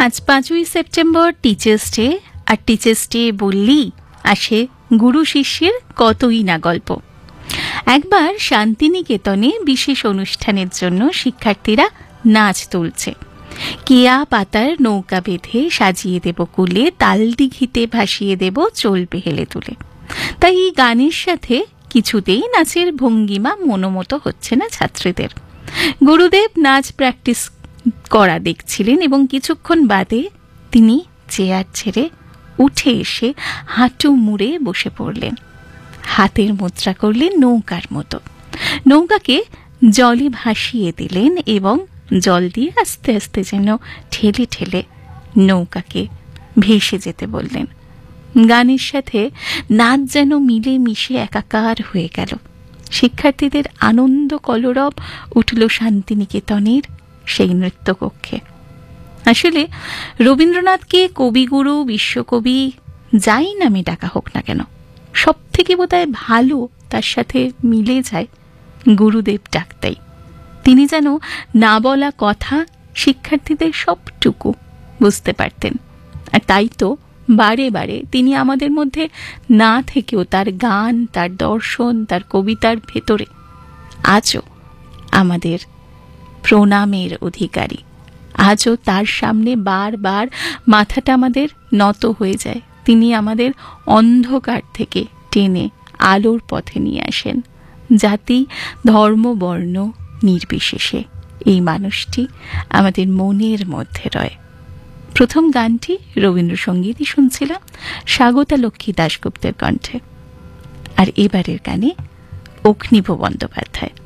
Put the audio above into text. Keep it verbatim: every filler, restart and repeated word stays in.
আজ পাঁচই September teachers day. আর teachers day বললেই আসে গুরু শিষ্যের কতই না গল্প। একবার শান্তিনিকেতনে বিশেষ অনুষ্ঠানের জন্য শিক্ষার্থীরা নাচ তুলছে। কেয়া পাতার নৌকা বেঁধে সাজিয়ে দেব কুলে, তাল দিঘিতে ভাসিয়ে দেব চলবে হেলে তুলে। তাই এই গানের সাথে কিছুতেই নাচের ভঙ্গিমা মনোমতো হচ্ছে না ছাত্রীদের। গুরুদেব নাচ প্র্যাকটিস করা দেখছিলেন এবং কিছুক্ষণ বাদে তিনি চেয়ার ছেড়ে উঠে এসে হাঁটু মুড়ে বসে পড়লেন। হাতের মুদ্রা করলেন নৌকার মতো, নৌকাকে জলে ভাসিয়ে দিলেন এবং জল দিয়ে আস্তে আস্তে যেন ঠেলে ঠেলে নৌকাকে ভেসে যেতে বললেন। গানের সাথে নাচ যেন মিলে মিশে একাকার হয়ে গেল। শিক্ষার্থীদের আনন্দ কলরব উঠল শান্তিনিকেতনের সেই নৃত্যকক্ষে। আসলে রবীন্দ্রনাথকে কবিগুরু, বিশ্বকবি যাই নামে ডাকা হোক না কেন, সব থেকে বোধহয় ভালো তার সাথে মিলে যায় গুরুদেব ডাকটাই। তিনি যেন না বলা কথা শিক্ষার্থীদের সবটুকু বুঝতে পারতেন। আর তাই তো বারে বারে তিনি আমাদের মধ্যে না থেকেও তার গান, তার দর্শন, তার কবিতার ভেতরে আজও আমাদের প্রণামের অধিকারী। আজও তার সামনে বারবার মাথাটা আমাদের নত হয়ে যায়। তিনি আমাদের অন্ধকার থেকে টেনে আলোর পথে নিয়ে আসেন। জাতি, ধর্ম, বর্ণ নির্বিশেষে এই মানুষটি আমাদের মনের মধ্যে রয়। প্রথম গানটি রবীন্দ্রসঙ্গীতই শুনছিলাম, স্বাগতা লক্ষ্মী দাশগুপ্তের কণ্ঠে। আর এবারের গানে অগ্নিভ বন্দ্যোপাধ্যায়।